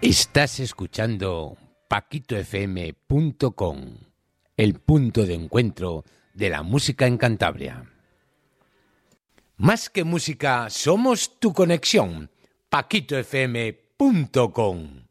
Estás escuchando paquitofm.com, el punto de encuentro de la música en Cantabria. Más que música, somos tu conexión. paquitofm.com.